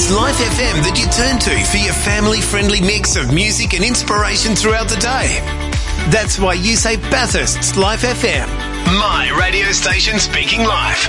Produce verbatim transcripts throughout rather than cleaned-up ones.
It's Life F M that you turn to for your family-friendly mix of music and inspiration throughout the day. That's why you say Bathurst's Life F M. My radio station speaking life.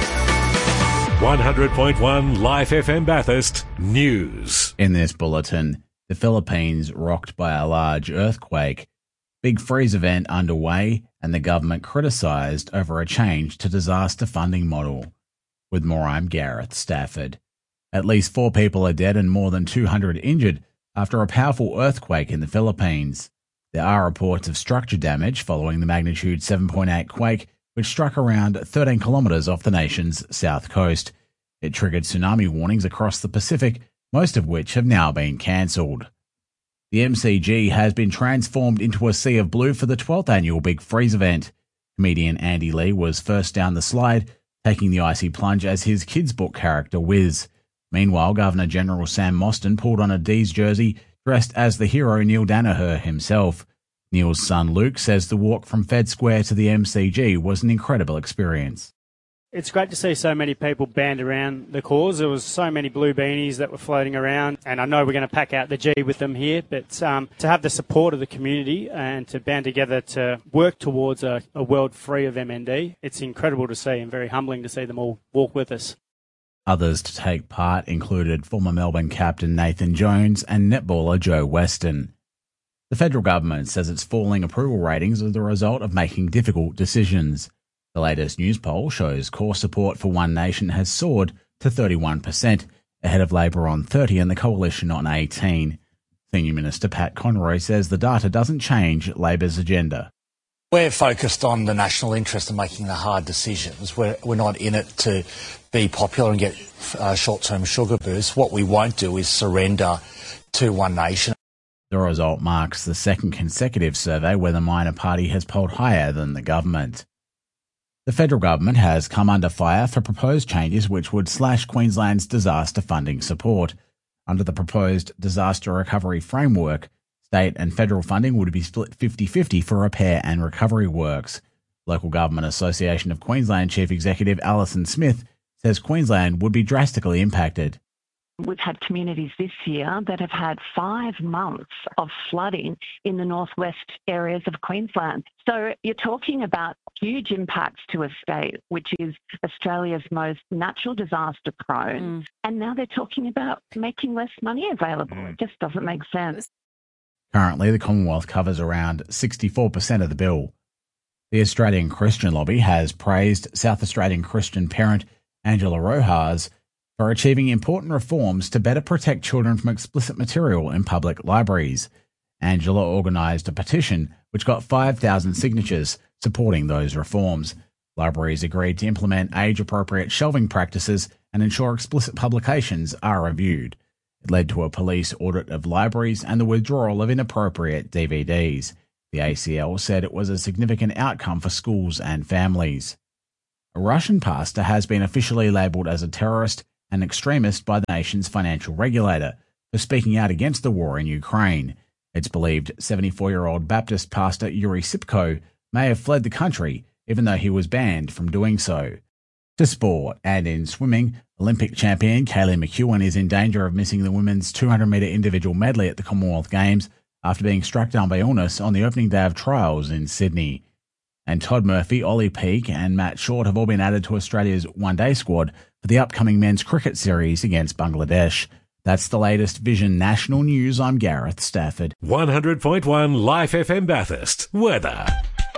one hundred point one Life F M Bathurst News. In this bulletin, the Philippines rocked by a large earthquake, big freeze event underway, and the government criticised over a change to disaster funding model. With more, I'm Gareth Stafford. At least four people are dead and more than two hundred injured after a powerful earthquake in the Philippines. There are reports of structure damage following the magnitude seven point eight quake, which struck around thirteen kilometres off the nation's south coast. It triggered tsunami warnings across the Pacific, most of which have now been cancelled. The M C G has been transformed into a sea of blue for the twelfth annual Big Freeze event. Comedian Andy Lee was first down the slide, taking the icy plunge as his kids' book character Wiz. Meanwhile, Governor-General Sam Mostyn pulled on a D's jersey, dressed as the hero Neil Danaher himself. Neil's son Luke says the walk from Fed Square to the M C G was an incredible experience. It's great to see so many people band around the cause. There was so many blue beanies that were floating around, and I know we're going to pack out the G with them here, but um, to have the support of the community and to band together to work towards a, a world free of M N D, it's incredible to see and very humbling to see them all walk with us. Others to take part included former Melbourne captain Nathan Jones and netballer Joe Weston. The federal government says its falling approval ratings are the result of making difficult decisions. The latest news poll shows core support for One Nation has soared to thirty-one percent, ahead of Labor on thirty and the Coalition on eighteen. Senior Minister Pat Conroy says the data doesn't change Labor's agenda. We're focused on the national interest and making the hard decisions. We're, we're not in it to be popular and get uh, short-term sugar boosts. What we won't do is surrender to One Nation. The result marks the second consecutive survey where the minor party has polled higher than the government. The federal government has come under fire for proposed changes which would slash Queensland's disaster funding support. Under the proposed disaster recovery framework, state and federal funding would be split fifty-fifty for repair and recovery works. Local Government Association of Queensland Chief Executive Alison Smith says Queensland would be drastically impacted. We've had communities this year that have had five months of flooding in the northwest areas of Queensland. So you're talking about huge impacts to a state which is Australia's most natural disaster prone. Mm. And now they're talking about making less money available. Mm. It just doesn't make sense. Currently, the Commonwealth covers around sixty-four percent of the bill. The Australian Christian Lobby has praised South Australian Christian parent Angela Rojas for achieving important reforms to better protect children from explicit material in public libraries. Angela organised a petition which got five thousand signatures supporting those reforms. Libraries agreed to implement age-appropriate shelving practices and ensure explicit publications are reviewed. It led to a police audit of libraries and the withdrawal of inappropriate D V Ds. The A C L said it was a significant outcome for schools and families. A Russian pastor has been officially labelled as a terrorist and extremist by the nation's financial regulator for speaking out against the war in Ukraine. It's believed seventy-four-year-old Baptist pastor Yuri Sipko may have fled the country, even though he was banned from doing so. To sport, and in swimming, Olympic champion Kaylee McEwen is in danger of missing the women's two hundred metre individual medley at the Commonwealth Games after being struck down by illness on the opening day of trials in Sydney. And Todd Murphy, Ollie Peake and Matt Short have all been added to Australia's one-day squad for the upcoming men's cricket series against Bangladesh. That's the latest Vision National News. I'm Gareth Stafford. one hundred point one Life F M Bathurst. Weather.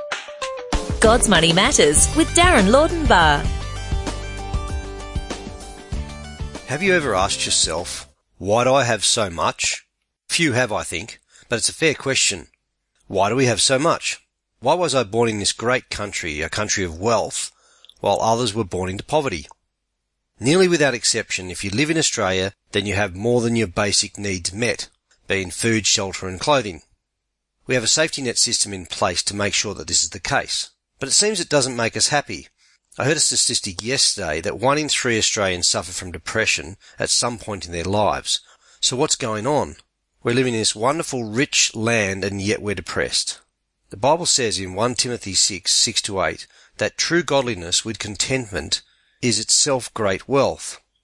God's Money Matters with Darren Laudenbar. Have you ever asked yourself, why do I have so much? Few have, I think, but it's a fair question. Why do we have so much? Why was I born in this great country, a country of wealth, while others were born into poverty? Nearly without exception, if you live in Australia, then you have more than your basic needs met, being food, shelter and clothing. We have a safety net system in place to make sure that this is the case. But it seems it doesn't make us happy. I heard a statistic yesterday that one in three Australians suffer from depression at some point in their lives. So what's going on? We're living in this wonderful, rich land and yet we're depressed. The Bible says in First Timothy six, six to eight, that true godliness with contentment is itself great wealth.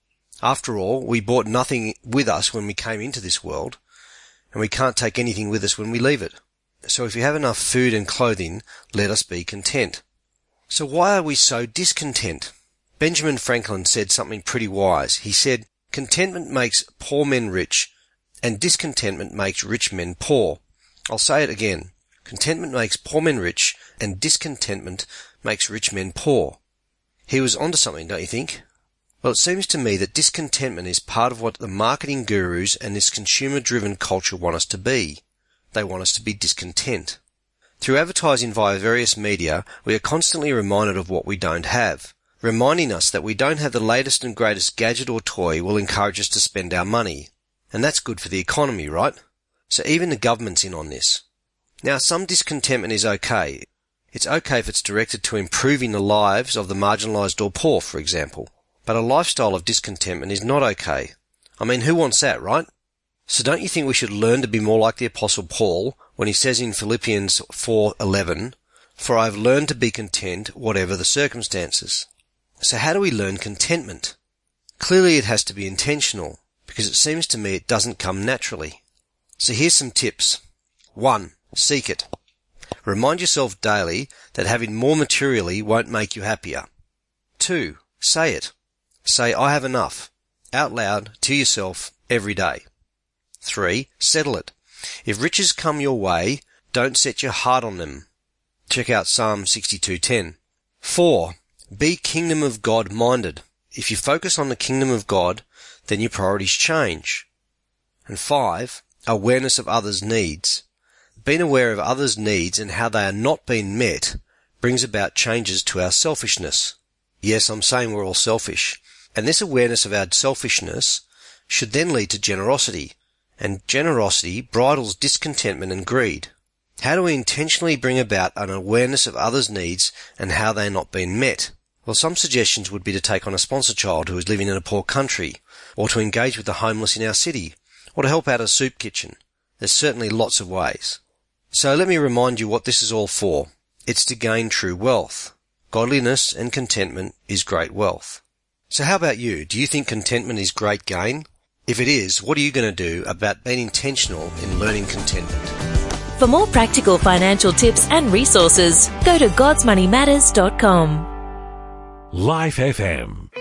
After all, we brought nothing with us when we came into this world, and we can't take anything with us when we leave it. So if you have enough food and clothing, let us be content. So why are we so discontent? Benjamin Franklin said something pretty wise. He said, contentment makes poor men rich, and discontentment makes rich men poor. I'll say it again. Contentment makes poor men rich, and discontentment makes rich men poor. He was onto something, don't you think? Well, it seems to me that discontentment is part of what the marketing gurus and this consumer-driven culture want us to be. They want us to be discontent. Through advertising via various media, we are constantly reminded of what we don't have. Reminding us that we don't have the latest and greatest gadget or toy will encourage us to spend our money. And that's good for the economy, right? So even the government's in on this. Now, some discontentment is okay. It's okay if it's directed to improving the lives of the marginalised or poor, for example. But a lifestyle of discontentment is not okay. I mean, who wants that, right? So don't you think we should learn to be more like the Apostle Paul when he says in Philippians four eleven, "For I have learned to be content whatever the circumstances." So how do we learn contentment? Clearly it has to be intentional, because it seems to me it doesn't come naturally. So here's some tips. One, seek it. Remind yourself daily that having more materially won't make you happier. Two, say it. Say, I have enough, out loud to yourself every day. Three, settle it. If riches come your way, don't set your heart on them. Check out Psalm sixty-two ten. Four, be kingdom of God minded. If you focus on the kingdom of God, then your priorities change. And five, awareness of others' needs. Being aware of others' needs and how they are not being met brings about changes to our selfishness. Yes, I'm saying we're all selfish. And this awareness of our selfishness should then lead to generosity. And generosity bridles discontentment and greed. How do we intentionally bring about an awareness of others' needs and how they are not being met? Well, some suggestions would be to take on a sponsor child who is living in a poor country, or to engage with the homeless in our city, or to help out a soup kitchen. There's certainly lots of ways. So let me remind you what this is all for. It's to gain true wealth. Godliness and contentment is great wealth. So how about you? Do you think contentment is great gain? If it is, what are you going to do about being intentional in learning contentment? For more practical financial tips and resources, go to gods money matters dot com. Life F M.